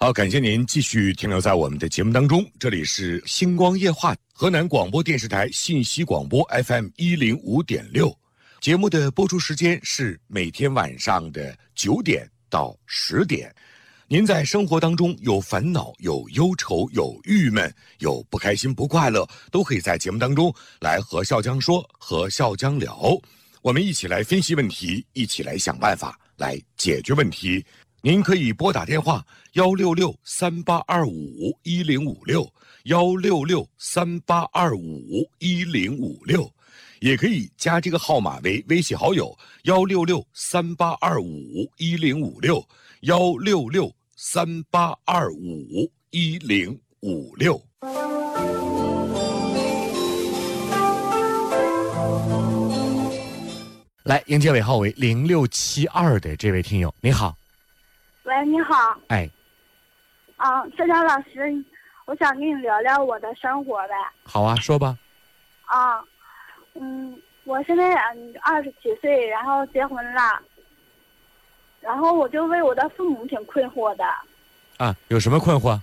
好，感谢您继续停留在我们的节目当中，这里是星光夜话，河南广播电视台信息广播 FM105.6，节目的播出时间是每天晚上的9点到10点。您在生活当中有烦恼、有忧愁、有郁闷、有不开心、不快乐，都可以在节目当中来和笑江说，和笑江聊，我们一起来分析问题，一起来想办法，来解决问题。您可以拨打电话166-3825-1056，166-3825-1056，也可以加这个号码为微信好友166-3825-1056，166-3825-1056。来，迎接尾号为0672的这位听友，你好。 喂，你好。 哎。 笑江老师，我想跟你聊聊我的生活呗。 好啊，说吧。 我现在27岁，然后结婚了，然后我就为我的父母挺困惑的。 有什么困惑？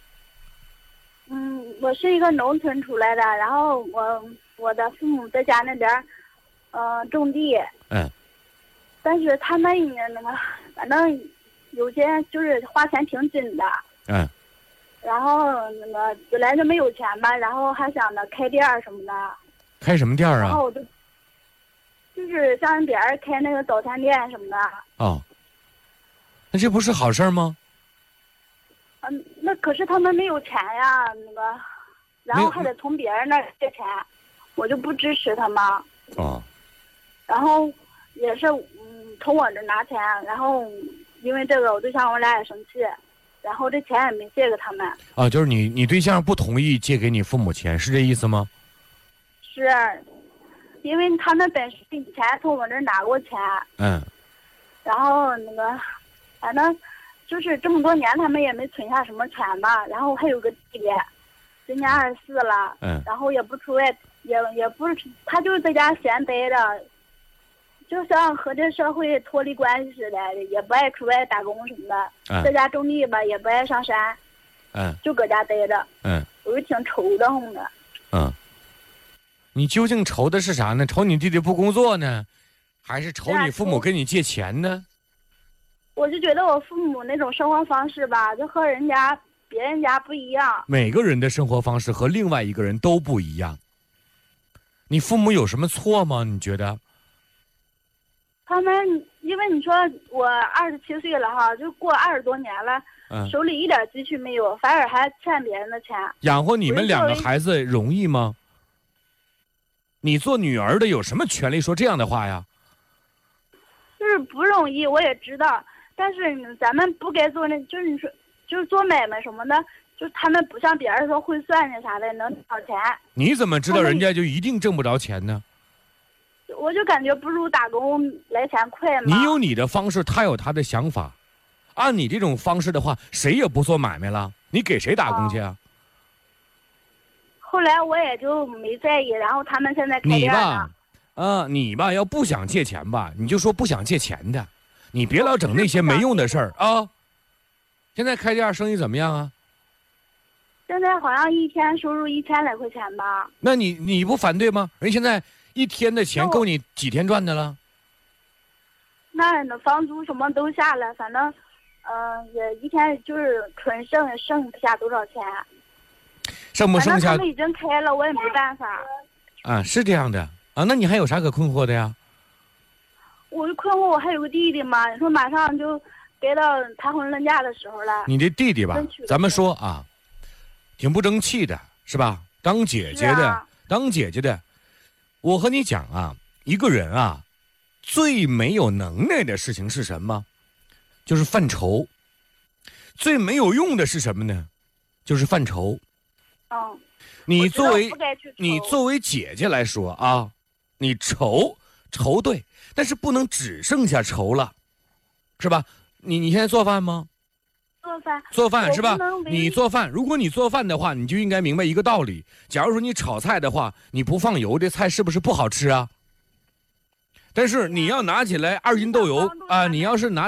我是一个农村出来的，然后我的父母在家那边种地。但是他们反正有些就是花钱挺紧的。然后本来就没有钱吧，然后还想着开店什么的。 开什么店啊？ 然后我就是像别人开那个早餐店什么的。 那这不是好事吗？ 那可是他们没有钱呀，然后还得从别人那儿借钱，我就不支持他们。然后也是从我这拿钱，然后因为这个我对象我俩也生气，然后这钱也没借给他们。 就是你对象不同意借给你父母钱，是这意思吗？ 是，因为他们本身以前从我这儿拿过钱。然后反正就是这么多年他们也没存下什么钱吧，然后还有个弟弟，今年24了。然后也不出外，也不是，他就是在家闲待着，就像和这社会脱离关系似的，也不爱出外打工什么的。在家种地吧，也不爱上山。就搁家待着。我就挺愁的慌的。 你究竟愁的是啥呢？愁你弟弟不工作呢，还是愁你父母跟你借钱呢？ 我就觉得我父母那种生活方式吧，就和别人家不一样。 每个人的生活方式和另外一个人都不一样。你父母有什么错吗？你觉得？ 他们因为你说我27岁了哈，就过20多年了，手里一点积蓄没有，反而还欠别人的钱。 养活你们2个孩子容易吗？你做女儿的有什么权利说这样的话呀？ 就是不容易，我也知道，但是咱们不该做就是你说，就是做买卖什么的，就是他们不像别人说会算计啥的能挣钱。你怎么知道人家就一定挣不着钱呢？ 我就感觉不如打工来钱快嘛。 你有你的方式，他有他的想法。按你这种方式的话，谁也不做买卖了，你给谁打工去啊？ 后来我也就没在意，然后他们现在开店了。 你吧，要不想借钱吧，你就说不想借钱的，你别老整那些没用的事儿啊。现在开店生意怎么样啊？ 现在好像一天收入1000来块钱吧。 那你不反对吗？人现在一天的钱够你几天赚的了？ 那房租什么都下了，反正也一天就是纯剩不下多少钱。 剩不剩下？ 他们已经开了，我也没办法。 是这样的那你还有啥可困惑的呀？ 我就困惑，我还有个弟弟嘛，你说马上就该到谈婚论嫁的时候了。 你这弟弟吧，咱们说挺不争气的，是吧？当姐姐的，我和你讲一个人最没有能耐的事情是什么？就是犯愁。最没有用的是什么呢？就是犯愁。你作为姐姐来说你愁对，但是不能只剩下愁了，是吧？你现在做饭吗？做饭是吧？你做饭，如果你做饭的话，你就应该明白一个道理。假如说你炒菜的话，你不放油，这菜是不是不好吃啊？但是你要拿起来2斤豆油你要是拿